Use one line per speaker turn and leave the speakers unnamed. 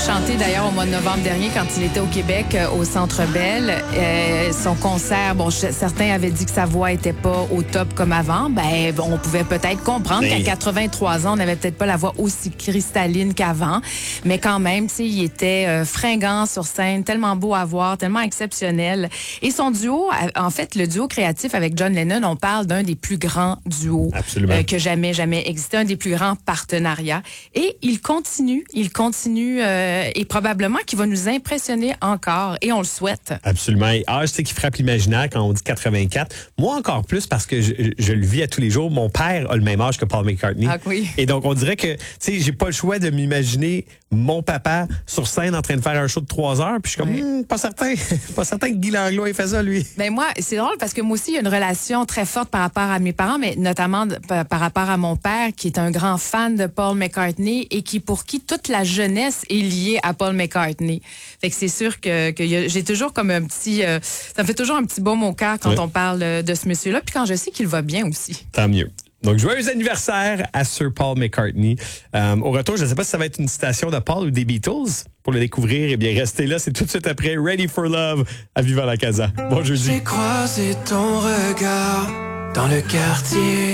Chanté d'ailleurs au mois de novembre dernier quand il était au Québec au Centre Bell. Son concert, certains avaient dit que sa voix était pas au top comme avant. On pouvait peut-être comprendre qu'à 83 ans, on n'avait peut-être pas la voix aussi cristalline qu'avant. Mais quand même, tu sais, il était fringant sur scène, tellement beau à voir, tellement exceptionnel. Et son duo, en fait, le duo créatif avec John Lennon, on parle d'un des plus grands duos que jamais existé, un des plus grands partenariats. Et il continue et probablement qu'il va nous impressionner encore, et on le souhaite.
Absolument. Et c'est qui frappe l'imaginaire quand on dit 84. Moi, encore plus, parce que je le vis à tous les jours. Mon père a le même âge que Paul McCartney.
Ah oui.
Et donc, on dirait que, tu sais, j'ai pas le choix de m'imaginer mon papa sur scène en train de faire un show de 3 heures. Puis je suis comme, pas certain. Pas certain que Guy Langlois ait fait ça, lui.
Moi, c'est drôle parce que moi aussi, il y a une relation très forte par rapport à mes parents, mais notamment par rapport à mon père, qui est un grand fan de Paul McCartney et pour qui toute la jeunesse est liée à Paul McCartney. Fait que c'est sûr que j'ai toujours comme un petit... ça me fait toujours un petit baume au cœur quand on parle de ce monsieur-là, puis quand je sais qu'il va bien aussi.
Tant mieux. Donc, joyeux anniversaire à Sir Paul McCartney. Au retour, je ne sais pas si ça va être une citation de Paul ou des Beatles. Pour le découvrir, eh bien, restez là. C'est tout de suite après Ready for Love à Viva la Casa. Bon jeudi.
J'ai croisé ton regard dans le quartier.